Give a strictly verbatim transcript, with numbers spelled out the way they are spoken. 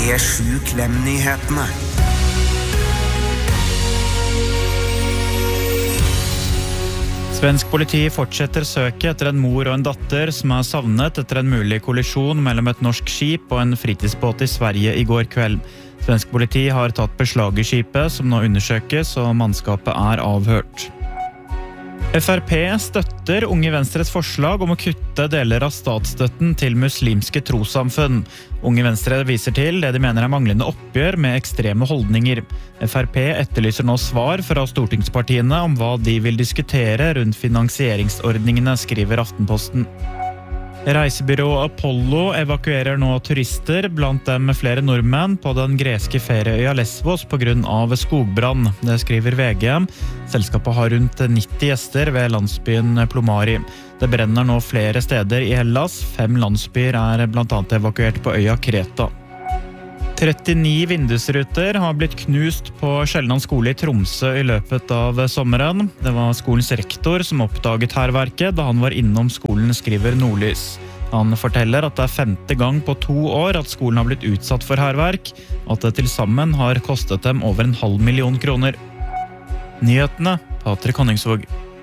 P sju Klem-nyhetene. Svensk politi fortsetter søket etter en mor og en datter som er savnet etter en mulig kollisjon mellom et norsk skip og en fritidsbåt i Sverige i går kveld. Svensk politi har tatt beslag i skipet, som nå undersøkes, og mannskapet er avhørt. F R P støtter Unge Venstres forslag om å kutte deler av statsstøtten til muslimske trossamfunn. Unge Venstre viser til det de mener er manglende oppgjør med ekstreme holdninger. F R P etterlyser nå svar fra stortingspartiene om hva de vil diskutere rundt finansieringsordningene, skriver Aftenposten. Reisebyrå Apollo evakuerer nå turister, blant dem flere nordmenn, på den greske ferieøya Lesvos på grunn av skogbrann. Det skriver V G. Selskapet har rundt nitti gjester ved landsbyen Plomari. Det brenner nå flere steder i Hellas. Fem landsbyer er blant annet evakuert på øya Kreta. trettini vindusruter har blitt knust på Skjelland skole i Tromsø i løpet av sommeren. Det var skolens rektor som oppdaget hærverket da han var innom skolen, skriver Nordlys. Han forteller at det er femte gang på to år at skolen har blitt utsatt for hærverk, at det til sammen har kostet dem over en halv million kroner. Nyhetene, Patrik Honningsvåg.